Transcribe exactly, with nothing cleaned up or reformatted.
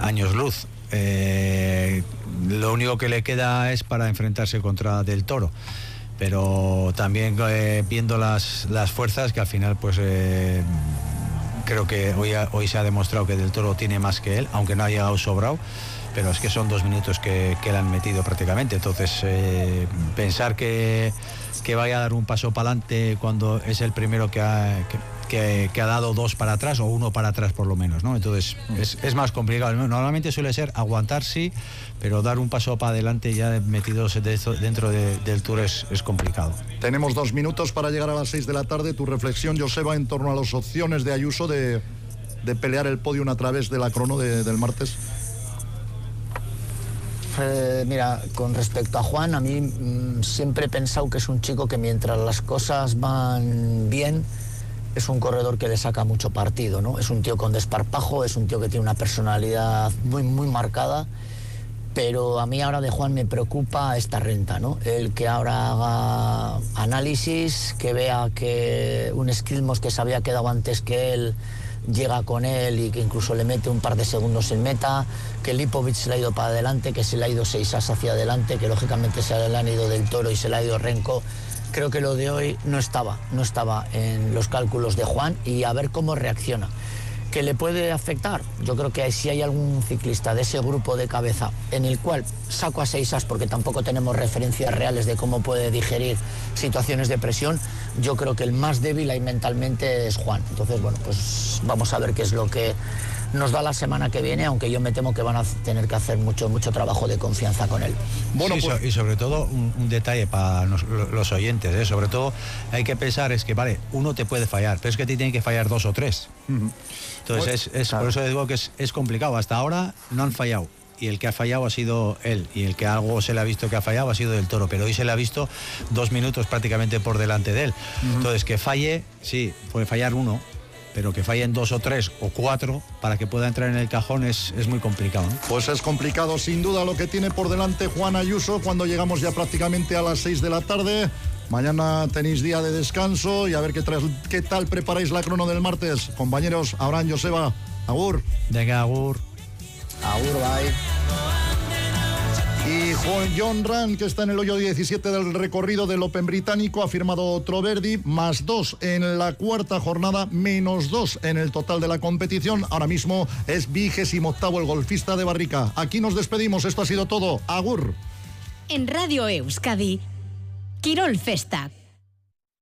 años luz. Eh, lo único que le queda es para enfrentarse contra Del Toro, pero también eh, viendo las, las fuerzas, que al final pues eh, creo que hoy, hoy se ha demostrado que Del Toro tiene más que él, aunque no ha llegado sobrado, pero es que son dos minutos que, que le han metido prácticamente. Entonces eh, pensar que, que vaya a dar un paso para adelante cuando es el primero que ha, que, que, que ha dado dos para atrás o uno para atrás por lo menos, ¿no? Entonces es, es más complicado. Normalmente suele ser aguantar, sí, pero dar un paso para adelante ya metidos dentro de, del Tour es, es complicado. Tenemos dos minutos para llegar a las seis de la tarde. Tu reflexión, Joseba, en torno a las opciones de Ayuso de, de pelear el podium a través de la crono de, del martes. Eh, mira, con respecto a Juan, a mí mmm, siempre he pensado que es un chico que mientras las cosas van bien, es un corredor que le saca mucho partido, ¿no? Es un tío con desparpajo, es un tío que tiene una personalidad muy, muy marcada, pero a mí ahora de Juan me preocupa esta renta, ¿no? El que ahora haga análisis, que vea que un Skilmos que se había quedado antes que él llega con él y que incluso le mete un par de segundos en meta, que Lipovic se le ha ido para adelante, que se le ha ido seis as hacia adelante, que lógicamente se le han ido Del Toro y se le ha ido Renko. Creo que lo de hoy no estaba, no estaba en los cálculos de Juan, y a ver cómo reacciona. ¿Que le puede afectar? Yo creo que si hay algún ciclista de ese grupo de cabeza en el cual saco a seis as, porque tampoco tenemos referencias reales de cómo puede digerir situaciones de presión, yo creo que el más débil ahí mentalmente es Juan. Entonces, bueno, pues vamos a ver qué es lo que nos da la semana que viene, aunque yo me temo que van a tener que hacer mucho mucho trabajo de confianza con él. Bueno, sí, pues... y sobre todo un, un detalle para los, los oyentes, ¿eh? Sobre todo hay que pensar es que, vale, uno te puede fallar, pero es que te tienen que fallar dos o tres. Uh-huh. Entonces, pues, es, es claro. Por eso digo que es, es complicado. Hasta ahora no han fallado, y el que ha fallado ha sido él, y el que algo se le ha visto que ha fallado ha sido Del Toro, pero hoy se le ha visto dos minutos prácticamente por delante de él. Uh-huh. Entonces, que falle, sí, puede fallar uno, pero que fallen dos o tres o cuatro para que pueda entrar en el cajón es, es muy complicado, ¿no? Pues es complicado sin duda lo que tiene por delante Juan Ayuso cuando llegamos ya prácticamente a las seis de la tarde. Mañana tenéis día de descanso y a ver qué, tras, qué tal preparáis la crono del martes. Compañeros, Abraham, Joseba, agur. Venga, agur. Agur, bye. Y John Ram, que está en el hoyo diecisiete del recorrido del Open británico, ha firmado otro birdie, más dos en la cuarta jornada, menos dos en el total de la competición. Ahora mismo es vigésimo octavo el golfista de Barrica. Aquí nos despedimos, esto ha sido todo. Agur. En Radio Euskadi, Quirol Festa.